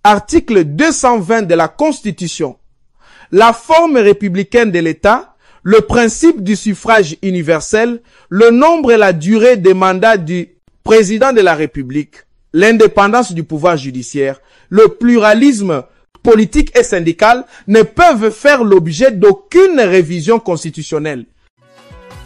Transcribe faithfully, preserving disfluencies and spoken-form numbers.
article deux cent vingt de la Constitution, la forme républicaine de l'État, le principe du suffrage universel, le nombre et la durée des mandats du président de la République, l'indépendance du pouvoir judiciaire, le pluralisme politique et syndical ne peuvent faire l'objet d'aucune révision constitutionnelle.